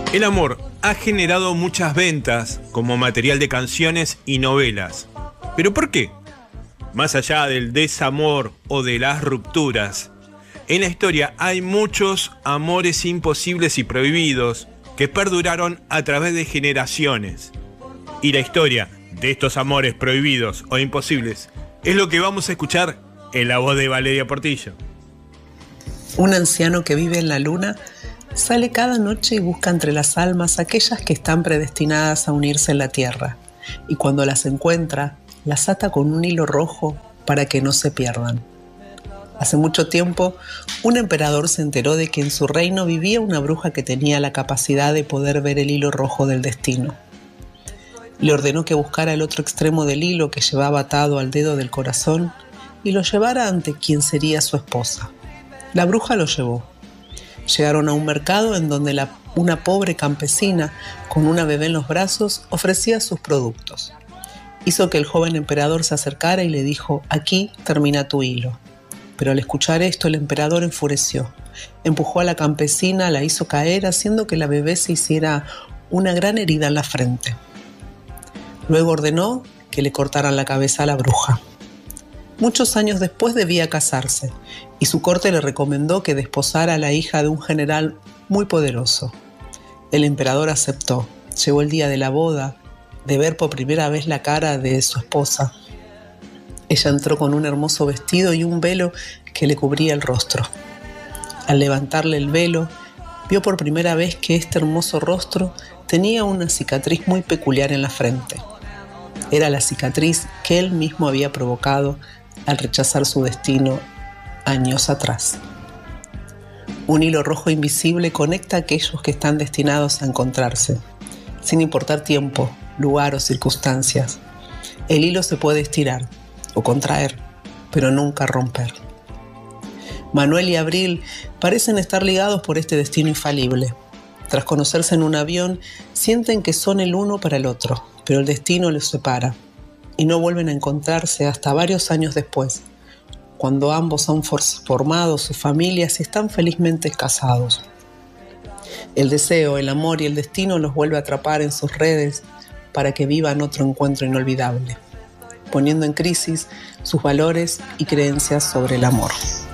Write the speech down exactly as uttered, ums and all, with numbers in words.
El amor ha generado muchas ventas como material de canciones y novelas. ¿Pero por qué? Más allá del desamor o de las rupturas, en la historia hay muchos amores imposibles y prohibidos que perduraron a través de generaciones. Y la historia de estos amores prohibidos o imposibles es lo que vamos a escuchar en la voz de Valeria Portillo. Un anciano que vive en la luna sale cada noche y busca entre las almas aquellas que están predestinadas a unirse en la tierra, y cuando las encuentra, las ata con un hilo rojo para que no se pierdan. Hace mucho tiempo, un emperador se enteró de que en su reino vivía una bruja que tenía la capacidad de poder ver el hilo rojo del destino. Le ordenó que buscara el otro extremo del hilo que llevaba atado al dedo del corazón y lo llevara ante quien sería su esposa. La bruja lo llevó. Llegaron a un mercado en donde la, una pobre campesina con una bebé en los brazos ofrecía sus productos. Hizo que el joven emperador se acercara y le dijo: «Aquí termina tu hilo». Pero al escuchar esto, el emperador enfureció. Empujó a la campesina, la hizo caer, haciendo que la bebé se hiciera una gran herida en la frente. Luego ordenó que le cortaran la cabeza a la bruja. Muchos años después debía casarse, y su corte le recomendó que desposara a la hija de un general muy poderoso. El emperador aceptó. Llegó el día de la boda, de ver por primera vez la cara de su esposa. Ella entró con un hermoso vestido y un velo que le cubría el rostro. Al levantarle el velo, vio por primera vez que este hermoso rostro tenía una cicatriz muy peculiar en la frente. Era la cicatriz que él mismo había provocado al rechazar su destino años atrás. Un hilo rojo invisible conecta a aquellos que están destinados a encontrarse, sin importar tiempo, lugar o circunstancias. El hilo se puede estirar o contraer, pero nunca romper. Manuel y Abril parecen estar ligados por este destino infalible. Tras conocerse en un avión, sienten que son el uno para el otro, pero el destino los separa y no vuelven a encontrarse hasta varios años después, cuando ambos han formado sus familias y están felizmente casados. El deseo, el amor y el destino los vuelve a atrapar en sus redes para que vivan otro encuentro inolvidable, poniendo en crisis sus valores y creencias sobre el amor.